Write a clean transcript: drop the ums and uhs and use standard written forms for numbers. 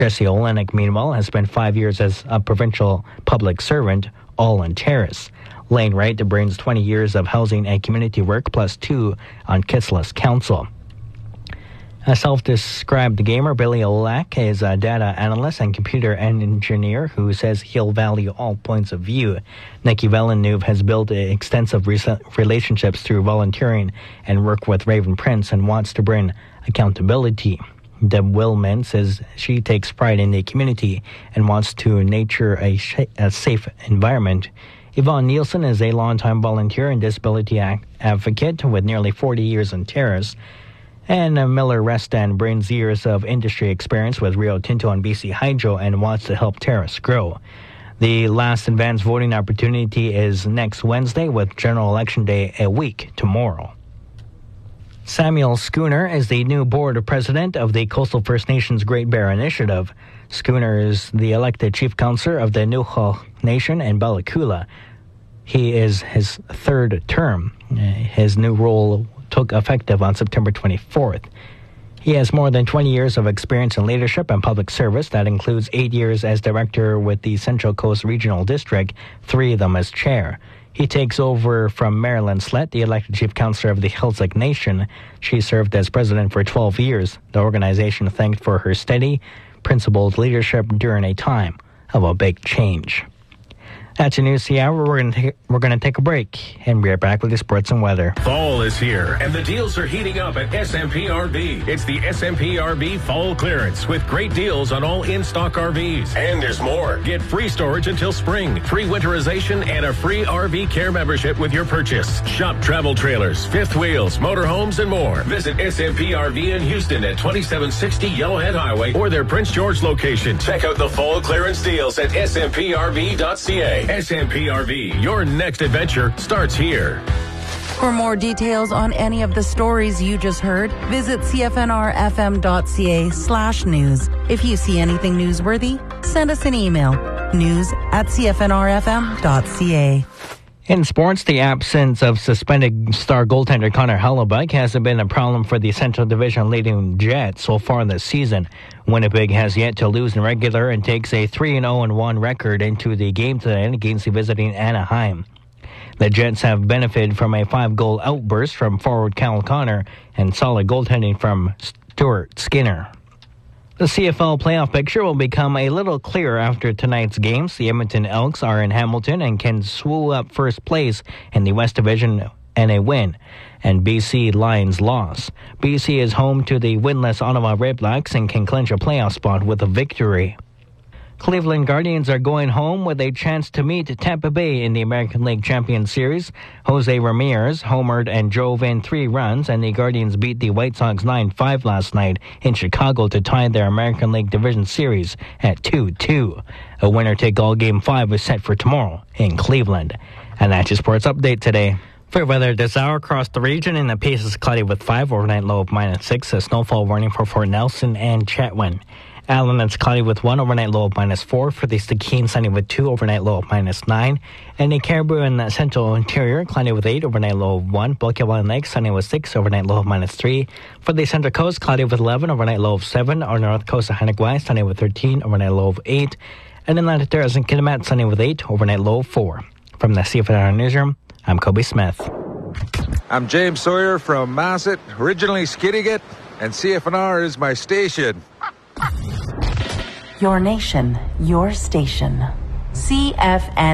Jesse Olenek, meanwhile, has spent 5 years as a provincial public servant, all in Terrace. Lane Wright brings 20 years of housing and community work plus 2 on Kitsilus Council. A self-described gamer, Billy Olak, is a data analyst and computer engineer who says he'll value all points of view. Nikki Villeneuve has built extensive relationships through volunteering and work with Raven Prince and wants to bring accountability. Deb Willman says she takes pride in the community and wants to nurture a safe environment. Yvonne Nielsen is a longtime volunteer and disability advocate with nearly 40 years in Terrace. And Miller Restan brings years of industry experience with Rio Tinto and BC Hydro and wants to help Terrace grow. The last advance voting opportunity is next Wednesday, with General Election Day a week tomorrow. Samuel Schooner is the new board president of the Coastal First Nations Great Bear Initiative. Schooner is the elected chief counselor of the Nun'hal Nation in Bella Coola. He is his third term. His new role took effective on September 24th. He has more than 20 years of experience in leadership and public service. That includes 8 years as director with the Central Coast Regional District, 3 of them as chair. He takes over from Marilyn Slett, the elected chief counselor of the Heiltsuk Nation. She served as president for 12 years. The organization thanked for her steady, principled leadership during a time of a big change. That's your news, the hour. We're going to take a break, and we're back with the sports and weather. Fall is here, and the deals are heating up at SMPRV. It's the SMPRV Fall Clearance with great deals on all in-stock RVs. And there's more. Get free storage until spring, free winterization, and a free RV care membership with your purchase. Shop travel trailers, fifth wheels, motorhomes, and more. Visit SMPRV in Houston at 2760 Yellowhead Highway or their Prince George location. Check out the Fall Clearance deals at smprv.ca. SMPRV, your next adventure starts here. For more details on any of the stories you just heard, visit cfnrfm.ca/news. If you see anything newsworthy, send us an email, news@cfnrfm.ca. In sports, the absence of suspended star goaltender Connor Hellebuyck hasn't been a problem for the Central Division leading Jets so far this season. Winnipeg has yet to lose in regular and takes a 3-0-1 record into the game tonight against the visiting Anaheim. The Jets have benefited from a 5-goal outburst from forward Cal Connor and solid goaltending from Stuart Skinner. The CFL playoff picture will become a little clearer after tonight's games. The Edmonton Elks are in Hamilton and can swoop up first place in the West Division and a win, and BC Lions loss. BC is home to the winless Ottawa Redblacks and can clinch a playoff spot with a victory. Cleveland Guardians are going home with a chance to meet Tampa Bay in the American League Champions Series. Jose Ramirez homered and drove in 3 runs, and the Guardians beat the White Sox 9-5 last night in Chicago to tie their American League Division Series at 2-2. A winner-take-all Game 5 is set for tomorrow in Cleveland. And that's your sports update today. For weather this hour across the region, in the Pace is cloudy with 5, overnight low of -6, a snowfall warning for Fort Nelson and Chetwynd. Allen, it's cloudy with 1, overnight low of -4. For the Stikine, sunny with 2, overnight low of -9. And the Caribou in the central interior, cloudy with 8, overnight low of 1. Bulkawine Lake, sunny with 6, overnight low of -3. For the Central Coast, cloudy with 11, overnight low of 7. Our North Coast of Haneguai, sunny with 13, overnight low of 8. And in Atlantic Terrace and Kitimat, sunny with 8, overnight low of 4. From the CFNR Newsroom, I'm Kobe Smith. I'm James Sawyer from Masset, originally Skidegate, and CFNR is my station. Your nation, your station. CFN.